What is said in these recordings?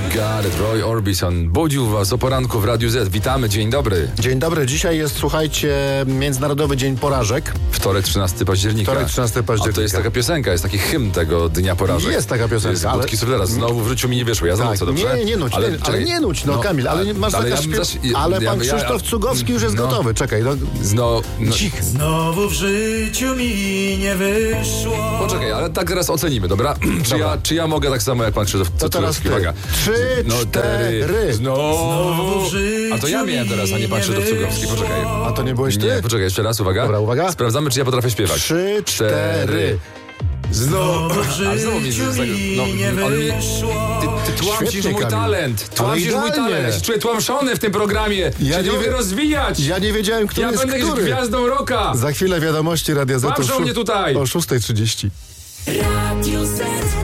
got it. Roy Orbison budził was o poranku w Radiu Z. Witamy, dzień dobry. Dzień dobry, dzisiaj jest, słuchajcie, Międzynarodowy Dzień Porażek. Wtorek 13 października. Wtorek 13 października. A to jest taka piosenka, jest taki hymn tego Dnia Porażek. Jest taka piosenka, jest ale... Surlera. Znowu w życiu mi nie wyszło, ja zanucę, dobrze? Nie nuć, ale nie nuć, Kamil, ale masz ale pan Krzysztof Cugowski już jest gotowy, czekaj. Znowu w życiu mi nie wyszło. Poczekaj, ale tak zaraz ocenimy, dobra? Czy ja mogę tak samo jak pan Krzysztof Cugowski? 3, 4. Znowu w życiu. A to ja miałem teraz, a nie pan Krzysztof Cugowski, poczekaj. A to nie byłeś ty? Nie, poczekaj, jeszcze raz, uwaga. Dobra, uwaga. Sprawdzamy, czy ja potrafię śpiewać. 3, 4. Znowu w życiu nie wyszło. Ty tłamsisz mój talent. Tłamsisz mój talent. Ja się czuję tłamszony w tym programie. Ja nie mogę rozwijać. Ja nie wiedziałem, który jest który. Ja będę gwiazdą rocka. Za chwilę wiadomości Radia Z Tłamszą mnie tutaj. O 6:30. Radio Z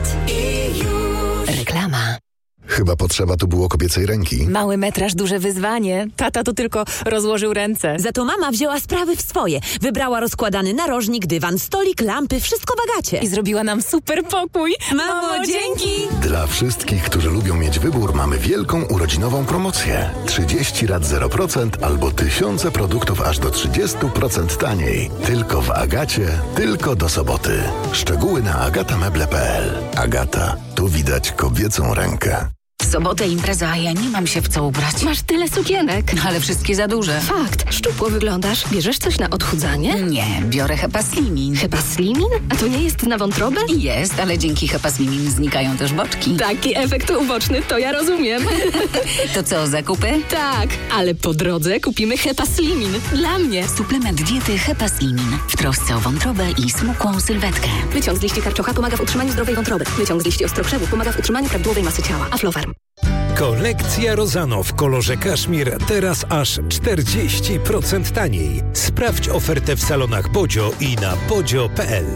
i już. Reklama. Chyba potrzeba tu było kobiecej ręki. Mały metraż, duże wyzwanie. Tata tu tylko rozłożył ręce. Za to mama wzięła sprawy w swoje. Wybrała rozkładany narożnik, dywan, stolik, lampy, wszystko w Agacie. I zrobiła nam super pokój. Mamo, dzięki! Dla wszystkich, którzy lubią mieć wybór, mamy wielką urodzinową promocję. 30 rat 0% albo tysiące produktów aż do 30% taniej. Tylko w Agacie, tylko do soboty. Szczegóły na agatameble.pl. Agata, tu widać kobiecą rękę. W sobotę impreza, a ja nie mam się w co ubrać. Masz tyle sukienek. Ale wszystkie za duże. Fakt. Szczupło wyglądasz. Bierzesz coś na odchudzanie? Nie, biorę Hepaslimin. Hepaslimin? A to nie jest na wątrobę? Jest, ale dzięki Hepaslimin znikają też boczki. Taki efekt uboczny, to ja rozumiem. To co, zakupy? Tak, ale po drodze kupimy Hepaslimin. Dla mnie. Suplement diety Hepaslimin. W trosce o wątrobę i smukłą sylwetkę. Wyciąg z liści karczocha pomaga w utrzymaniu zdrowej wątroby. Wyciąg z liści ostrokrzewu pomaga w utrzymaniu prawidłowej masy ciała. Aflofarm. Kolekcja Rozano w kolorze kaszmir teraz aż 40% taniej. Sprawdź ofertę w salonach Bodzio i na bodzio.pl.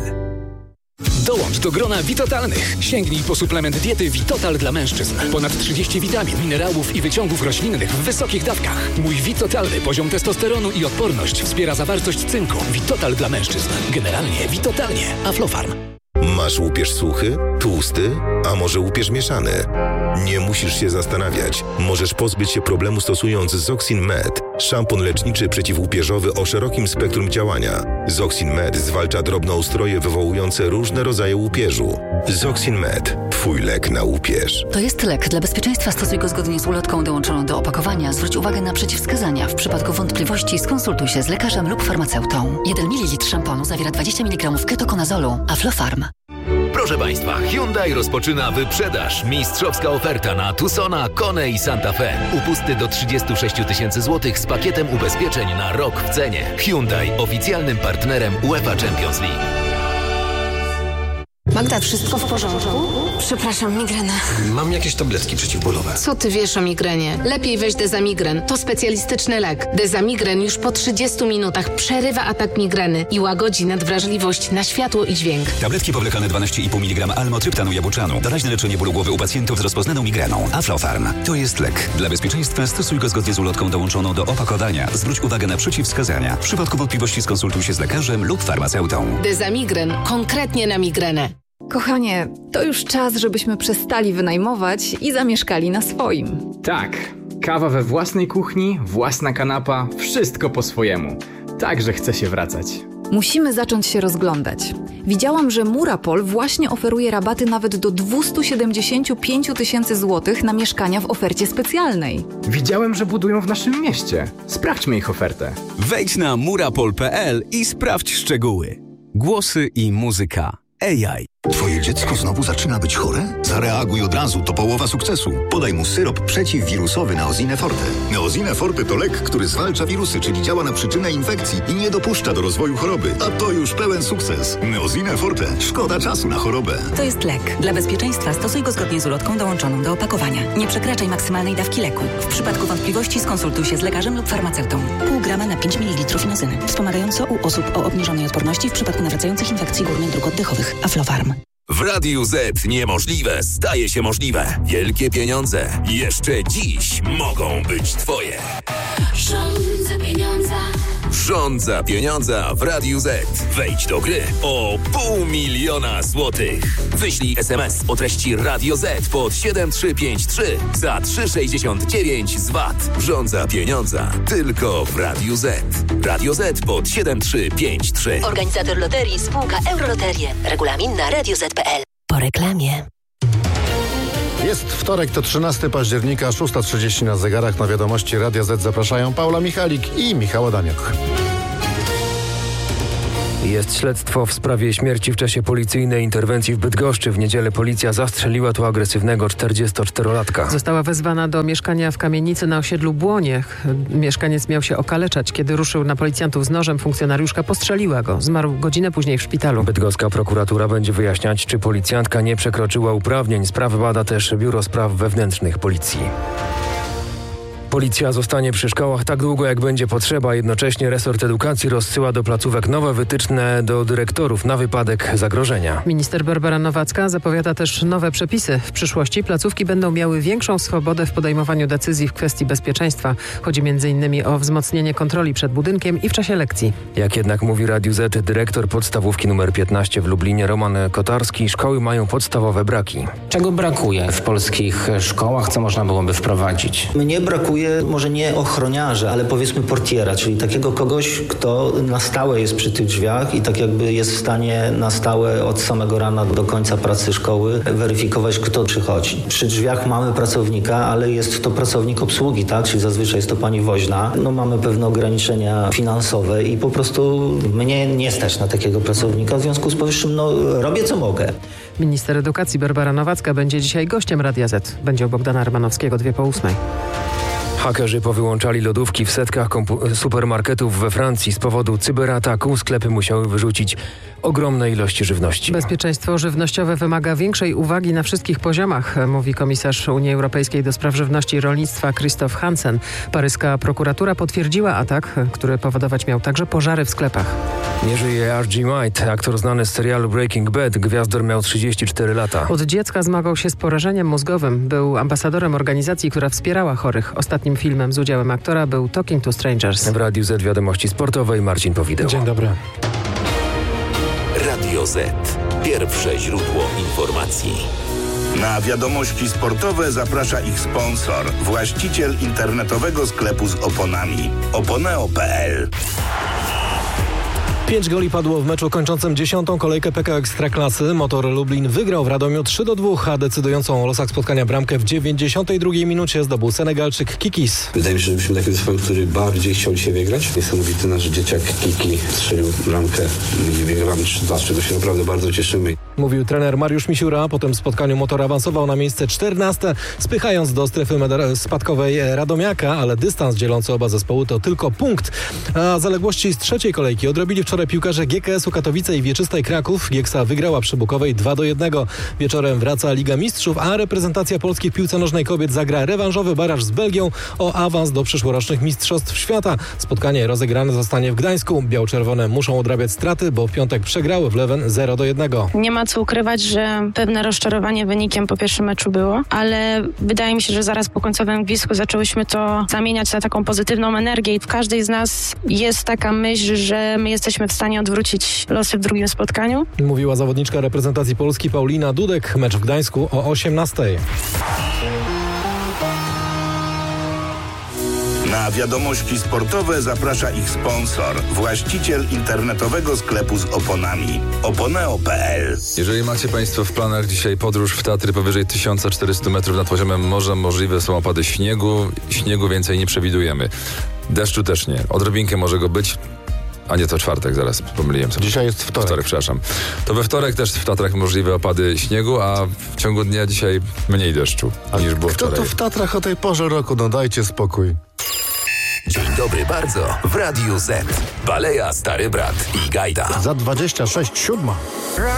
Dołącz do grona Witotalnych. Sięgnij po suplement diety Witotal dla mężczyzn. Ponad 30 witamin, minerałów i wyciągów roślinnych w wysokich dawkach. Mój Witotalny poziom testosteronu i odporność wspiera zawartość cynku. Witotal dla mężczyzn. Generalnie Witotalnie. Aflofarm. Masz łupież suchy, tłusty, a może łupież mieszany? Nie musisz się zastanawiać. Możesz pozbyć się problemu stosując Zoxin Med. Szampon leczniczy przeciwłupieżowy o szerokim spektrum działania. Zoxin Med zwalcza drobnoustroje wywołujące różne rodzaje łupieżu. Zoxin Med. Twój lek na łupież. To jest lek. Dla bezpieczeństwa stosuj go zgodnie z ulotką dołączoną do opakowania. Zwróć uwagę na przeciwwskazania. W przypadku wątpliwości skonsultuj się z lekarzem lub farmaceutą. 1 ml szamponu zawiera 20 mg ketokonazolu. Aflofarm. Proszę Państwa, Hyundai rozpoczyna wyprzedaż. Mistrzowska oferta na Tucsona, Kone i Santa Fe. Upusty do 36 000 złotych z pakietem ubezpieczeń na rok w cenie. Hyundai, oficjalnym partnerem UEFA Champions League. Magda, wszystko w porządku? Przepraszam, migrena. Mam jakieś tabletki przeciwbólowe. Co ty wiesz o migrenie? Lepiej weź Dezamigren. To specjalistyczny lek. Dezamigren już po 30 minutach przerywa atak migreny i łagodzi nadwrażliwość na światło i dźwięk. Tabletki powlekane 12,5 mg almotryptanu jabłczanu. Doraźne leczenie bólu głowy u pacjentów z rozpoznaną migreną. Aflofarm. To jest lek. Dla bezpieczeństwa stosuj go zgodnie z ulotką dołączoną do opakowania. Zwróć uwagę na przeciwwskazania. W przypadku wątpliwości skonsultuj się z lekarzem lub farmaceutą. Dezamigren. Konkretnie na migrenę. Kochanie, to już czas, żebyśmy przestali wynajmować i zamieszkali na swoim. Tak, kawa we własnej kuchni, własna kanapa, wszystko po swojemu. Także chce się wracać. Musimy zacząć się rozglądać. Widziałam, że Murapol właśnie oferuje rabaty nawet do 275 000 złotych na mieszkania w ofercie specjalnej. Widziałem, że budują w naszym mieście. Sprawdźmy ich ofertę. Wejdź na murapol.pl i sprawdź szczegóły. Głosy i muzyka. AI. Twoje dziecko znowu zaczyna być chore? Zareaguj od razu, to połowa sukcesu. Podaj mu syrop przeciwwirusowy Neosine Forte. Neosine Forte to lek, który zwalcza wirusy, czyli działa na przyczynę infekcji i nie dopuszcza do rozwoju choroby. A to już pełen sukces. Neosine Forte. Szkoda czasu na chorobę. To jest lek. Dla bezpieczeństwa stosuj go zgodnie z ulotką dołączoną do opakowania. Nie przekraczaj maksymalnej dawki leku. W przypadku wątpliwości skonsultuj się z lekarzem lub farmaceutą. Pół grama na 5 ml inozyny. Wspomagająco u osób o obniżonej odporności w przypadku nawracających infekcji górnych dróg oddechowych. Aflofarm. W Radiu Z niemożliwe staje się możliwe. Wielkie pieniądze jeszcze dziś mogą być Twoje. Rządzę pieniądza. Rządza pieniądza w Radiu Z. Wejdź do gry o 500 000 złotych. Wyślij SMS o treści Radio Z pod 7353 za 3,69 z VAT. Rządza pieniądza tylko w Radiu Z. Radio Z pod 7353. Organizator loterii spółka Euroloterie. Regulamin na radioz.pl. Po reklamie. Jest wtorek, to 13 października, 6:30 na zegarach. Na wiadomości Radia Z zapraszają Paula Michalik i Michał Adamiak. Jest śledztwo w sprawie śmierci w czasie policyjnej interwencji w Bydgoszczy. W niedzielę policja zastrzeliła tu agresywnego 44-latka. Została wezwana do mieszkania w kamienicy na osiedlu Błoniech. Mieszkaniec miał się okaleczać. Kiedy ruszył na policjantów z nożem, funkcjonariuszka postrzeliła go. Zmarł godzinę później w szpitalu. Bydgoska prokuratura będzie wyjaśniać, czy policjantka nie przekroczyła uprawnień. Sprawę bada też Biuro Spraw Wewnętrznych Policji. Policja zostanie przy szkołach tak długo, jak będzie potrzeba. Jednocześnie resort edukacji rozsyła do placówek nowe wytyczne do dyrektorów na wypadek zagrożenia. Minister Barbara Nowacka zapowiada też nowe przepisy. W przyszłości placówki będą miały większą swobodę w podejmowaniu decyzji w kwestii bezpieczeństwa. Chodzi m.in. o wzmocnienie kontroli przed budynkiem i w czasie lekcji. Jak jednak mówi Radiu Z dyrektor podstawówki nr 15 w Lublinie Roman Kotarski, szkoły mają podstawowe braki. Czego brakuje w polskich szkołach? Co można byłoby wprowadzić? Mnie brakuje może nie ochroniarza, ale powiedzmy portiera, czyli takiego kogoś, kto na stałe jest przy tych drzwiach i tak jakby jest w stanie na stałe od samego rana do końca pracy szkoły weryfikować, kto przychodzi. Przy drzwiach mamy pracownika, ale jest to pracownik obsługi, tak? Czyli zazwyczaj jest to pani woźna. No mamy pewne ograniczenia finansowe i po prostu mnie nie stać na takiego pracownika. W związku z powyższym robię co mogę. Minister edukacji Barbara Nowacka będzie dzisiaj gościem Radia Z. Będzie u Bogdana Rymanowskiego 7:02. Hakerzy powyłączali lodówki w setkach supermarketów we Francji. Z powodu cyberataku sklepy musiały wyrzucić ogromne ilości żywności. Bezpieczeństwo żywnościowe wymaga większej uwagi na wszystkich poziomach, mówi komisarz Unii Europejskiej do spraw żywności i rolnictwa Christoph Hansen. Paryska prokuratura potwierdziła atak, który powodować miał także pożary w sklepach. Nie żyje R.G. White, aktor znany z serialu Breaking Bad. Gwiazdor miał 34 lata. Od dziecka zmagał się z porażeniem mózgowym. Był ambasadorem organizacji, która wspierała chorych. Ostatnim filmem z udziałem aktora był Talking to Strangers. W Radiu Z wiadomości sportowej Marcin Powideł. Dzień dobry. Radio Z. Pierwsze źródło informacji. Na wiadomości sportowe zaprasza ich sponsor, właściciel internetowego sklepu z oponami. Oponeo.pl. 5 goli padło w meczu kończącym 10. kolejkę PKO Ekstraklasy. Motor Lublin wygrał w Radomiu 3-2, a decydującą o losach spotkania bramkę w 92 minucie zdobył Senegalczyk Kikis. Wydaje mi się, że byliśmy takim zespołem, który bardziej chciał dzisiaj wygrać. Niesamowity nasz dzieciak Kiki strzelił bramkę i wygrywamy 3-2, z czego się naprawdę bardzo cieszymy. Mówił trener Mariusz Misiura. Potem w spotkaniu Motor awansował na miejsce 14, spychając do strefy spadkowej Radomiaka, ale dystans dzielący oba zespoły to tylko punkt. A zaległości z trzeciej kolejki odrobili wczoraj piłkarze GKS-u Katowice i Wieczystej Kraków. Gieksa wygrała przy Bukowej 2-1. Wieczorem wraca Liga Mistrzów, a reprezentacja Polski w piłce nożnej kobiet zagra rewanżowy baraż z Belgią o awans do przyszłorocznych Mistrzostw Świata. Spotkanie rozegrane zostanie w Gdańsku. Biało-czerwone muszą odrabiać straty, bo w piątek przegrały w Leuven 0-1. Nie ma co ukrywać, że pewne rozczarowanie wynikiem po pierwszym meczu było, ale wydaje mi się, że zaraz po końcowym gwizdku zaczęłyśmy to zamieniać na taką pozytywną energię i w każdej z nas jest taka myśl, że my jesteśmy w stanie odwrócić losy w drugim spotkaniu. Mówiła zawodniczka reprezentacji Polski Paulina Dudek. Mecz w Gdańsku o 18:00. Na wiadomości sportowe zaprasza ich sponsor, właściciel internetowego sklepu z oponami. Oponeo.pl. Jeżeli macie Państwo w planach dzisiaj podróż w Tatry powyżej 1400 metrów nad poziomem morza, możliwe są opady śniegu. Śniegu więcej nie przewidujemy. Deszczu też nie. Odrobinkę może go być. A nie, to czwartek, zaraz pomyliłem sobie. Dzisiaj jest wtorek. Przepraszam. To we wtorek też w Tatrach możliwe opady śniegu, a w ciągu dnia dzisiaj mniej deszczu niż było wczoraj. Kto to w Tatrach o tej porze roku? No dajcie spokój. Dzień dobry bardzo w Radiu Z. Baleja, Stary Brat i Gajda. Za 26:07.